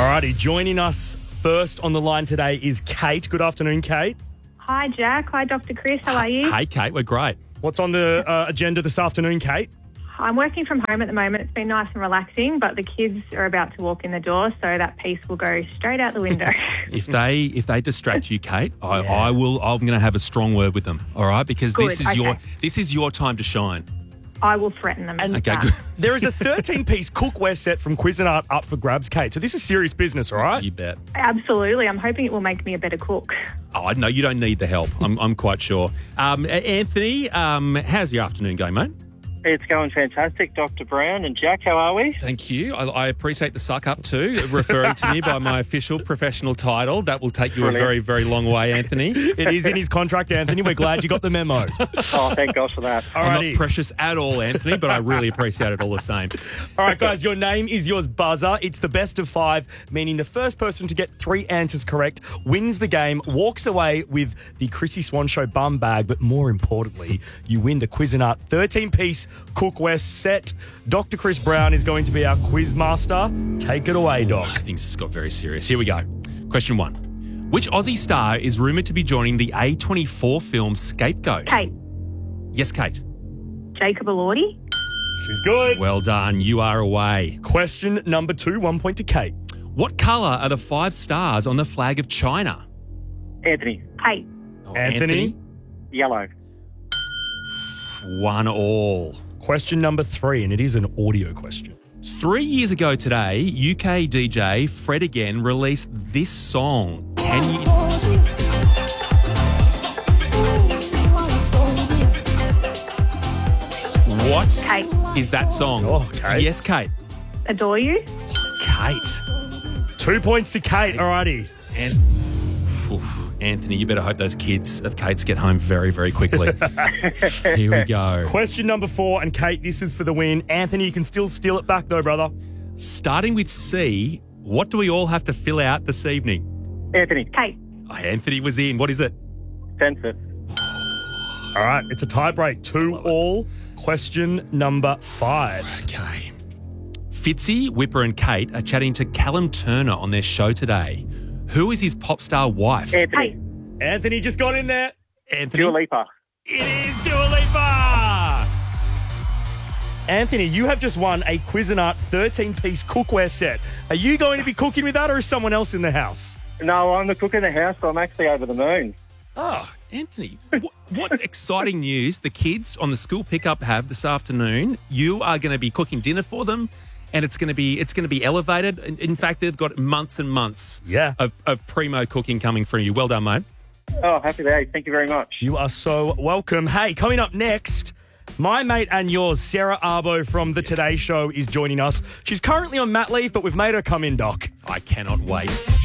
Alrighty, joining us first on the line today is Kate. Good afternoon, Kate. Hi, Jack. Hi, Dr. Chris. How are you? Hey, Kate, we're great. What's on the agenda this afternoon, Kate? I'm working from home at the moment. It's been nice and relaxing, but the kids are about to walk in the door, so that piece will go straight out the window. If they distract you, Kate, I'm going to have a strong word with them. All right, because Good, this is your time to shine. I will threaten them. Okay, good. There is a 13-piece cookware set from Cuisinart up for grabs, Kate. So this is serious business, all right? You bet. Absolutely. I'm hoping it will make me a better cook. Oh no, you don't need the help. I'm quite sure. Anthony, how's your afternoon going, mate? It's going fantastic, Dr. Brown and Jack. How are we? Thank you. I appreciate the suck up too, referring to me by my official professional title. That will take you a very, very long way, Anthony. It is in his contract, Anthony. We're glad you got the memo. Oh, thank gosh for that. I'm not precious at all, Anthony, but I really appreciate it all the same. All right, guys, your name is yours buzzer. It's the best of 5, meaning the first person to get 3 answers correct wins the game, walks away with the Chrissy Swan Show bum bag, but more importantly, you win the Cuisinart 13-piece cookware set. Dr. Chris Brown is going to be our quiz master. Take it away, Doc. Things just got very serious. Here we go. Question 1. Which Aussie star is rumoured to be joining the A24 film Scapegoat? Kate. Yes, Kate. Jacob Elordi. She's good. Well done. You are away. Question number 2, 1 point to Kate. What colour are the 5 stars on the flag of China? Anthony. Kate. Anthony. Yellow. 1-1. Question number 3, and it is an audio question. 3 years ago today, UK DJ Fred Again released this song. Can you... What Kate. is that song? Oh, Kate. Yes, Kate. Adore you. Kate. 2 points to Kate. Alrighty. Anthony, you better hope those kids of Kate's get home very, very quickly. Here we go. Question number 4, and Kate, this is for the win. Anthony, you can still steal it back though, brother. Starting with C, what do we all have to fill out this evening? Anthony. Kate. Oh, Anthony was in. What is it? Census. All right, it's a tie break. 2-2. Question number 5. Okay. Fitzy, Whipper and Kate are chatting to Callum Turner on their show today. Who is his pop star wife? Anthony. Kate. Anthony just got in there. Anthony. Dua Lipa. It is Dua Lipa. Anthony, you have just won a Cuisinart 13-piece cookware set. Are you going to be cooking with that, or is someone else in the house? No, I'm the cook in the house, so I'm actually over the moon. Oh, Anthony, what exciting news the kids on the school pickup have this afternoon. You are going to be cooking dinner for them, and it's going to be elevated. In fact, they've got months and months of primo cooking coming from you. Well done, mate. Oh, happy days. Thank you very much. You are so welcome. Hey, coming up next, my mate and yours, Sarah Arbo from The Today Show, is joining us. She's currently on mat leave, but we've made her come in, Doc. I cannot wait.